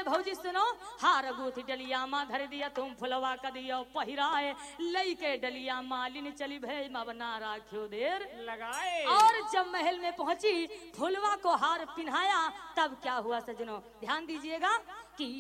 कहे भौजी सुनो, हार गुथी डलिया माँ धर दिया, तुम फुलवा का दिया पहिराए, लई के डलिया मालिन चली भे मबना राखियो देर लगाए। और जब महल में पहुंची, फुलवा को हार पिन्हाया, तब क्या हुआ सजनों, ध्यान दीजिएगा कि